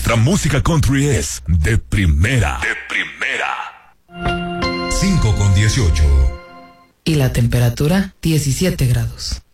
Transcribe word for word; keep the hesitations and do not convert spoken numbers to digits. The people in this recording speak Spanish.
nuestra música country es de primera. De primera. cinco con dieciocho. Y la temperatura, diecisiete grados.